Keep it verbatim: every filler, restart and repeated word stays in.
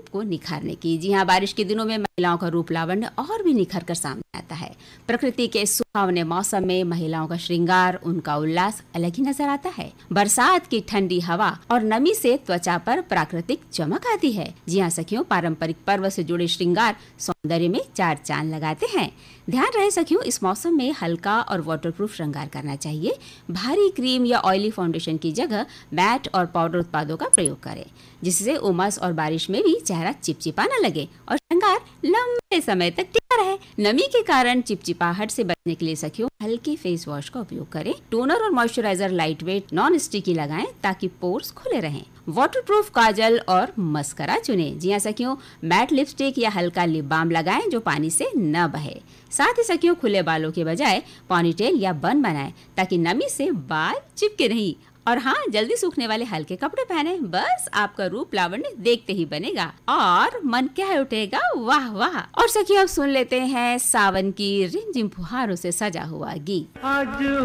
रूप को निखारने की। जी हाँ, बारिश के दिनों में महिलाओं का रूप लावण्य और भी निखर कर सामने आता है। प्रकृति के सुहावने मौसम में महिलाओं का श्रृंगार, उनका उल्लास अलग ही नजर आता है। बरसात की ठंडी हवा और नमी से त्वचा पर प्राकृतिक चमक आती है। जी हाँ सखियों, पारंपरिक पर्व से जुड़े श्रृंगार सौंदर्य में चार चांद लगाते हैं। ध्यान रहे सखियों, इस मौसम में हल्का और वाटरप्रूफ श्रृंगार करना चाहिए। भारी क्रीम या ऑयली फाउंडेशन की जगह मैट और पाउडर उत्पादों का प्रयोग करें, जिससे उमस और बारिश में भी चेहरा चिपचिपा न लगे और श्रृंगार लंबे समय तक टिका रहे। नमी के कारण चिपचिपाहट से बचने के लिए सखियों हल्के फेस वॉश का उपयोग करें। टोनर और moisturiser light weight non sticky लगाएं ताकि पोर्स खुले रहें। वाटरप्रूफ काजल और मस्करा चुनें। जी हाँ सखियों, मैट लिपस्टिक या हल्का लिप बाम लगाएं जो पानी से न बहे। साथ ही सखियों, खुले बालों के बजाय पॉनीटेल या बन बनाएं ताकि नमी से बाल चिपके नहीं। और हाँ, जल्दी सूखने वाले हल्के कपड़े पहने, बस आपका रूप लावण्य देखते ही बनेगा और मन क्या उठेगा, वाह वाह। और सखियों, अब सुन लेते हैं सावन की रिमझिम फुहारों से सजा हुआ गीत। आज